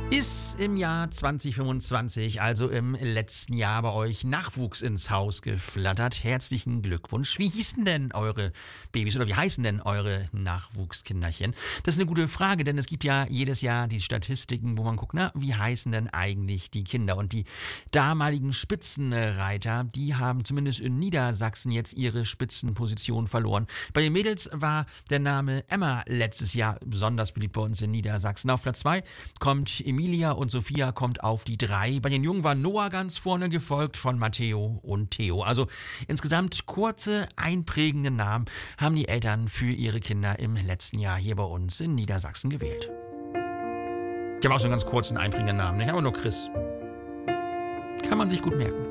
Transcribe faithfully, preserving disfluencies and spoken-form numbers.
Ist im Jahr zwanzig fünfundzwanzig, also im letzten Jahr, bei euch Nachwuchs ins Haus geflattert? Herzlichen Glückwunsch. Wie hießen denn eure Babys oder wie heißen denn eure Nachwuchskinderchen? Das ist eine gute Frage, denn es gibt ja jedes Jahr die Statistiken, wo man guckt, na, wie heißen denn eigentlich die Kinder? Und die damaligen Spitzenreiter, die haben zumindest in Niedersachsen jetzt ihre Spitzenposition verloren. Bei den Mädels war der Name Emma letztes Jahr besonders beliebt bei uns in Niedersachsen. Auf Platz zwei kommt Emilia und Sophia kommt auf die drei. Bei den Jungen war Noah ganz vorne, gefolgt von Matteo und Theo. Also insgesamt kurze, einprägende Namen haben die Eltern für ihre Kinder im letzten Jahr hier bei uns in Niedersachsen gewählt. Ich habe auch so einen ganz kurzen, einprägenden Namen. Ich habe nur Chris. Kann man sich gut merken.